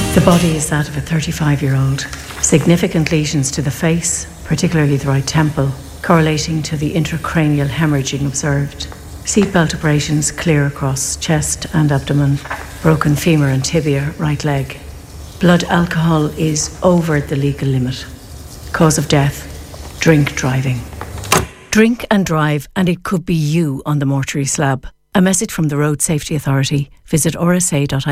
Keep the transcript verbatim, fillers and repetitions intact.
The body is that of a thirty-five-year-old. Significant lesions to the face, particularly the right temple, correlating to the intracranial hemorrhaging observed. Seatbelt abrasions clear across chest and abdomen. Broken femur and tibia, right leg. Blood alcohol is over the legal limit. Cause of death, drink driving. Drink and drive, and it could be you on the mortuary slab. A message from the Road Safety Authority. Visit r s a dot i e.